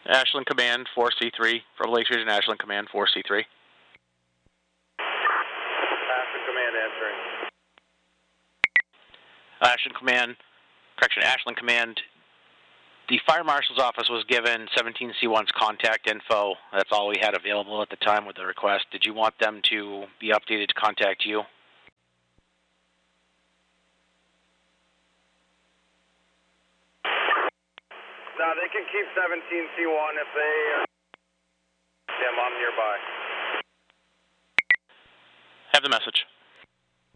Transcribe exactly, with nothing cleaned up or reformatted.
Ashland Command four C three from Lakes Region. Ashland Command four C three. Ashland Command answering. Ashland Command, correction, Ashland Command. The Fire Marshal's office was given seventeen C one's contact info. That's all we had available at the time with the request. Did you want them to be updated to contact you? No, they can keep seventeen C one if they... Uh, yeah, I'm nearby.